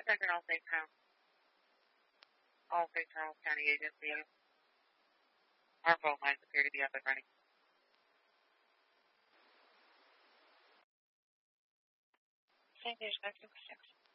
Second, all St. Charles County agencies. Our phone lines appear to be up and running. St. Louis, 6.